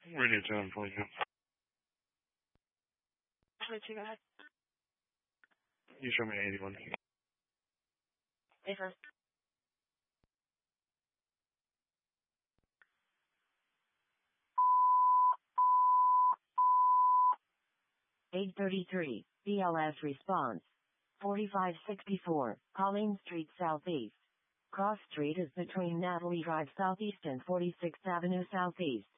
Radio 10 for you. What you got? You show me 81. Paper. 833. BLS response. 4564. Colleen Street Southeast. Cross Street is between Natalie Drive Southeast and 46th Avenue Southeast.